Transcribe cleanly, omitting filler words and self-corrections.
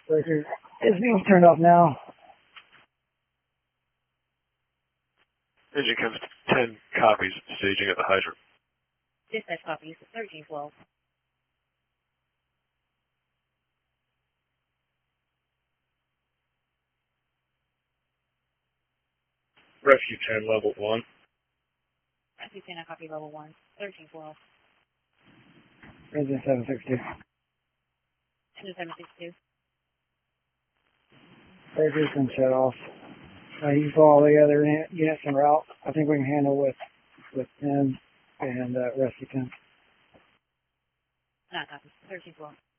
Breaker is being turned off now. Engine comes 10 copies, staging at the hydrant. Dispatch copies, 1312. Rescue 10, level 1. Rescue 10, I copy level 1, 1312. Engine 762. Engine 762. Breaker's been shut off. You can call all the other units en route. I think we can handle with 10 and rescue 10. Not copy, 1312.